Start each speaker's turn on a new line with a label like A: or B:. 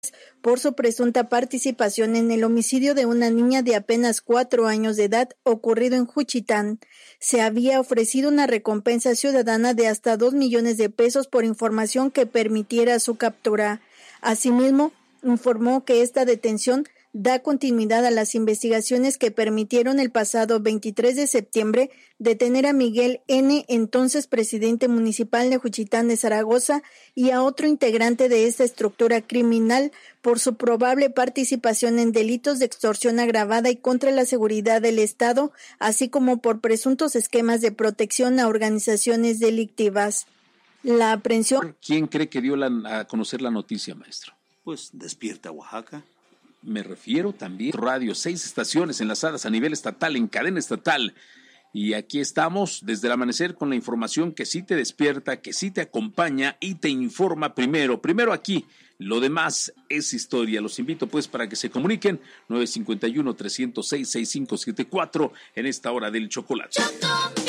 A: por su presunta participación en el homicidio de una niña de apenas 4 años de edad ocurrido en Juchitán. Se había ofrecido una recompensa ciudadana de hasta 2 millones de pesos por información que permitiera su captura. Asimismo, informó que esta detención da continuidad a las investigaciones que permitieron el pasado 23 de septiembre detener a Miguel N., entonces presidente municipal de Juchitán de Zaragoza, y a otro integrante de esta estructura criminal por su probable participación en delitos de extorsión agravada y contra la seguridad del Estado, así como por presuntos esquemas de protección a organizaciones delictivas. La aprehensión...
B: ¿Quién cree que dio a conocer la noticia, maestro?
C: Pues Despierta Oaxaca.
B: Me refiero también radio, 6 estaciones enlazadas a nivel estatal, en cadena estatal. Y aquí estamos desde el amanecer con la información que sí te despierta, que sí te acompaña y te informa primero aquí. Lo demás es historia. Los invito pues para que se comuniquen 951-306-6574 en esta hora del chocolate.